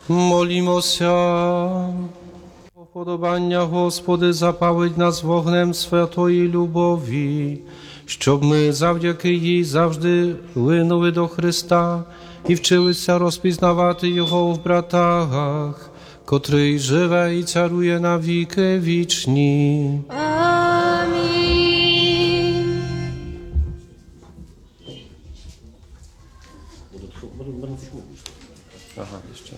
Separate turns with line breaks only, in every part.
Молімося. Уподобання, Господи, запалить нас вогнем святої любові, щоб ми завдяки їй завжди линули до Христа і вчилися розпізнавати Його в братах, котрий живе і царує на віки вічні.
Амінь.
Ага, ще.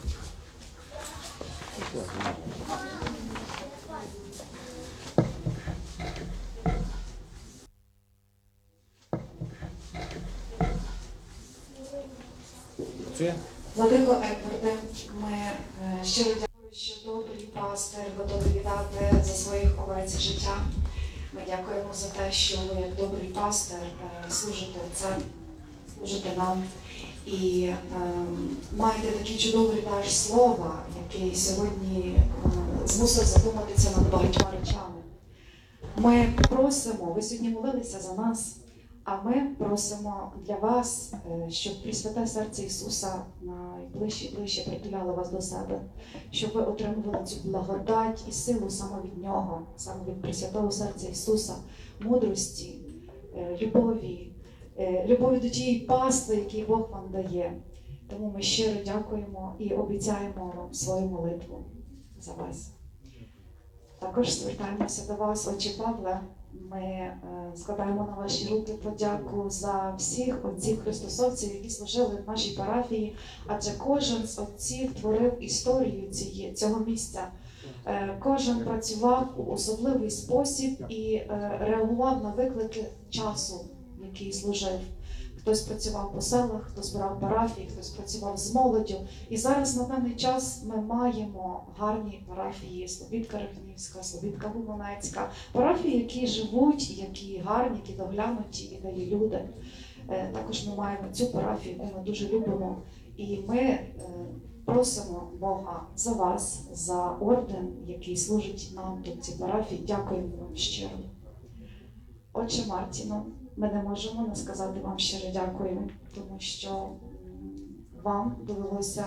Владико Едварде, ми щиро дякуємо, що добрий пастир готовий віддати за своїх овець життя. Ми дякуємо за те, що ви, як добрий пастир, служите церкві, служите нам і маєте такий чудовий дар слова, який сьогодні змусив задуматися над багатьма речами. Ми просимо, ви сьогодні молилися за нас, а ми просимо для вас, щоб Пресвяте серце Ісуса найближче і ближче притуляло вас до себе, щоб ви отримували цю благодать і силу саме від Нього, саме від Пресвятого серця Ісуса, мудрості, любові до тієї пасти, яку Бог вам дає. Тому ми щиро дякуємо і обіцяємо вам свою молитву за вас. Також звертаємося до вас, отче Павле. Ми складаємо на ваші руки подяку за всіх отців христосовців, які служили в нашій парафії, адже кожен з отців творив історію цього місця. Кожен працював у особливий спосіб і реагував на виклики часу, який служив. Хтось працював по селах, хтось збирав парафії, хтось працював з молоддю. І зараз на даний час ми маємо гарні парафії: Слобідка Рахнівська, Слобідка Гуманецька. Парафії, які живуть, які гарні, які доглянуті, ідеї люди. Також ми маємо цю парафію, яку ми дуже любимо. І ми просимо Бога за вас, за орден, який служить нам тут в цій парафії. Дякуємо вам щиро. Отче Мартіно, ми не можемо не сказати вам щиро дякую, тому що вам довелося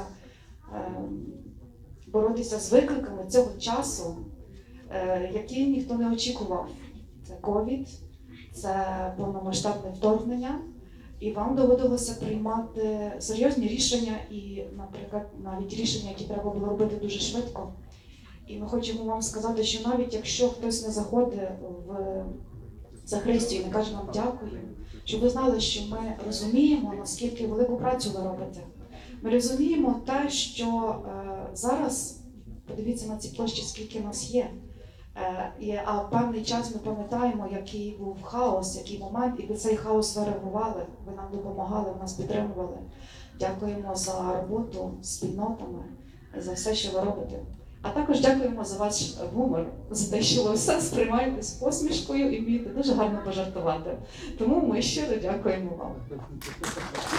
боротися з викликами цього часу, які ніхто не очікував. Це ковід, це повномасштабне вторгнення, і вам доводилося приймати серйозні рішення і, наприклад, навіть рішення, які треба було робити дуже швидко. І ми хочемо вам сказати, що навіть якщо хтось не заходить за Христю і не каже вам дякую, щоб ви знали, що ми розуміємо, наскільки велику працю ви робите. Ми розуміємо те, що зараз, подивіться на ці площі, скільки нас є, а в певний час ми пам'ятаємо, який був хаос, який момент, і ви цей хаос ви реагували, ви нам допомагали, ви нас підтримували. Дякуємо за роботу з спільнотами, за все, що ви робите. А також дякуємо за ваш гумор, за те, що ви все сприймаєте з посмішкою і вмієте дуже гарно пожартувати. Тому ми щиро дякуємо вам.